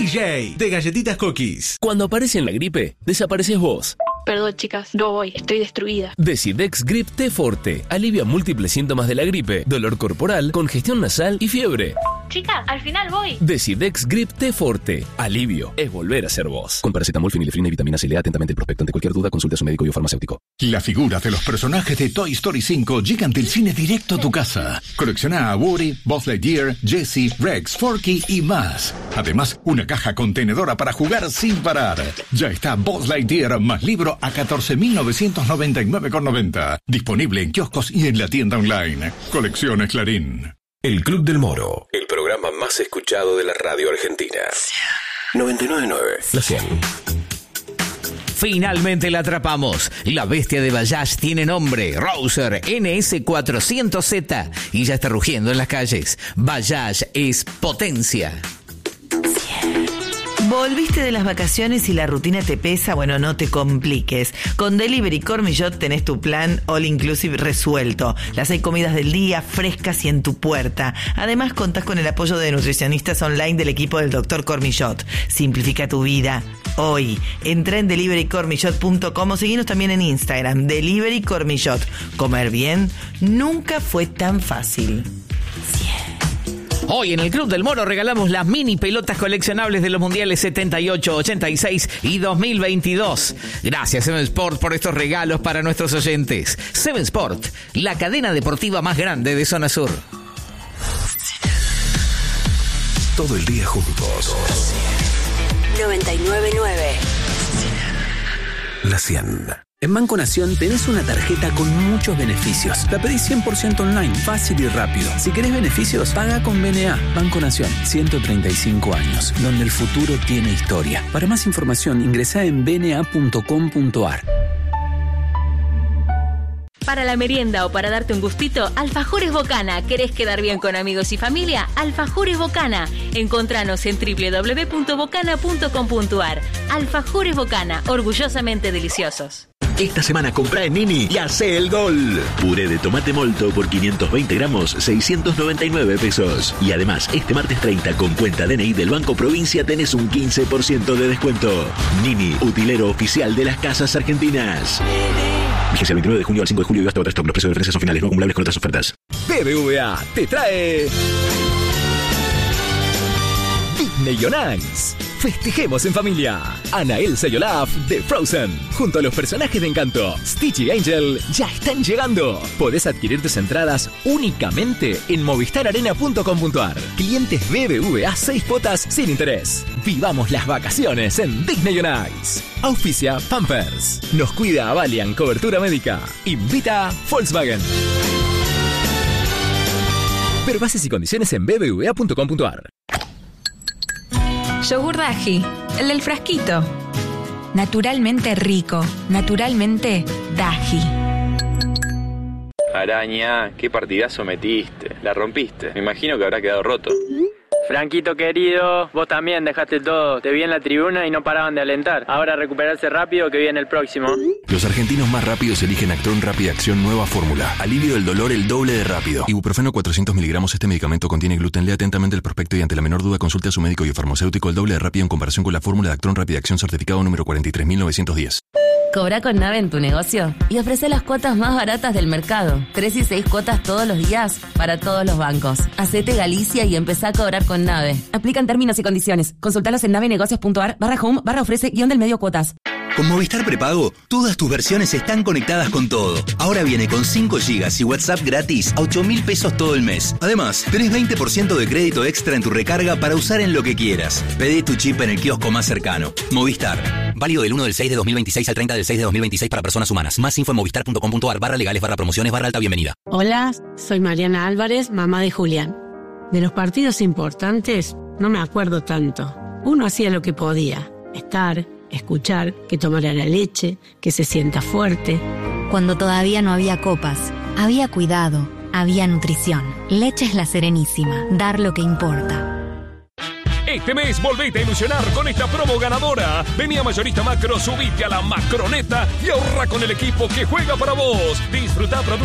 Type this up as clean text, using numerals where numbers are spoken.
DJ de Galletitas Cookies. Cuando aparece en la gripe, desapareces vos. Perdón, chicas, no voy, estoy destruida. Decidex Grip T Forte alivia múltiples síntomas de la gripe, dolor corporal, congestión nasal y fiebre. Chicas, al final voy. Decidex Grip T Forte. Alivio es volver a ser vos. Con paracetamol, fenilefrina y vitamina C. Lea atentamente el prospecto. Ante cualquier duda, consulte a su médico y o farmacéutico. Las figuras de los personajes de Toy Story 5 llegan del cine directo a tu casa. Colecciona a Woody, Buzz Lightyear, Jessie, Rex, Forky y más. Además, una caja contenedora para jugar sin parar. Ya está Buzz Lightyear más libro a 14.999,90. Disponible en kioscos y en la tienda online. Colecciones Clarín. El Club del Moro. El programa más escuchado de la radio argentina. 99.9. La 100. Finalmente la atrapamos. La bestia de Bajaj tiene nombre, Rouser NS400Z, y ya está rugiendo en las calles. Bajaj es potencia. ¿Volviste de las vacaciones y la rutina te pesa? Bueno, no te compliques. Con Delivery Cormillot tenés tu plan All Inclusive resuelto. Las 6 comidas del día frescas y en tu puerta. Además, contás con el apoyo de nutricionistas online del equipo del Dr. Cormillot. Simplifica tu vida hoy. Entra en deliverycormillot.com o seguinos también en Instagram. Delivery Cormillot. Comer bien nunca fue tan fácil. Hoy en el Club del Moro regalamos las mini pelotas coleccionables de los mundiales 78, 86 y 2022. Gracias Seven Sport por estos regalos para nuestros oyentes. Seven Sport, la cadena deportiva más grande de Zona Sur. Todo el día juntos. 99.9. La 100. En Banco Nación tenés una tarjeta con muchos beneficios. La pedís 100% online, fácil y rápido. Si querés beneficios, paga con BNA. Banco Nación, 135 años, donde el futuro tiene historia. Para más información, ingresá en bna.com.ar. Para la merienda o para darte un gustito, Alfajores Bocana. ¿Querés quedar bien con amigos y familia? Alfajores Bocana. Encontranos en www.bocana.com.ar. Alfajores Bocana, orgullosamente deliciosos. Esta semana comprá en Nini y hacé el gol. Puré de tomate molto por 520 gramos, 699 pesos. Y además, este martes 30 con cuenta DNI del Banco Provincia tenés un 15% de descuento. Nini, utilero oficial de las casas argentinas. Vigencia el 29 de junio al 5 de julio y hasta otro stock. Los precios de referencia son finales, no acumulables con otras ofertas. BBVA te trae Disney on Ice. Festejemos en familia. Ana, Elsa y Olaf de Frozen, junto a los personajes de Encanto, Stitch y Angel, ya están llegando. Podés adquirir tus entradas únicamente en movistararena.com.ar. Clientes BBVA 6 cuotas sin interés. Vivamos las vacaciones en Disney on Ice. Auspicia Pampers. Nos cuida Avalian Cobertura Médica. Invita Volkswagen. Ver bases y condiciones en bbva.com.ar. Yogur Daji, el del frasquito. Naturalmente rico, naturalmente Daji. Araña, qué partidazo metiste. La rompiste. Me imagino que habrá quedado roto. Franquito querido, vos también dejaste todo. Te vi en la tribuna y no paraban de alentar. Ahora recuperarse rápido que viene el próximo. Los argentinos más rápidos eligen Actron Rápida Acción nueva fórmula. Alivio del dolor el doble de rápido. Ibuprofeno 400 miligramos. Este medicamento contiene gluten. Lea atentamente el prospecto y ante la menor duda consulte a su médico y farmacéutico. El doble de rápido en comparación con la fórmula de Actron Rápida Acción certificado número 43.910. Cobra con Nave en tu negocio y ofrece las cuotas más baratas del mercado. 3 y 6 cuotas todos los días para todos los bancos. Hacete Galicia y empezá a cobrar con Nave. Aplican términos y condiciones. Consultalos en navenegocios.ar/home/ofrece-del-medio cuotas. Con Movistar Prepago, todas tus versiones están conectadas con todo. Ahora viene con 5 GB y WhatsApp gratis a 8.000 pesos todo el mes. Además, tenés 20% de crédito extra en tu recarga para usar en lo que quieras. Pedí tu chip en el kiosco más cercano. Movistar. Válido del 1 del 6 de 2026 al 30 del 6 de 2026 para personas humanas. Más info en movistar.com.ar/legales/promociones/alta bienvenida. Hola, soy Mariana Álvarez, mamá de Julián. De los partidos importantes no me acuerdo tanto. Uno hacía lo que podía. Estar, escuchar, que tomara la leche, que se sienta fuerte. Cuando todavía no había copas, había cuidado, había nutrición. Leches La Serenísima. Dar lo que importa. Este mes volvete a ilusionar con esta promo ganadora. Vení a Mayorista Macro, subite a la Macroneta y ahorra con el equipo que juega para vos. Disfruta productos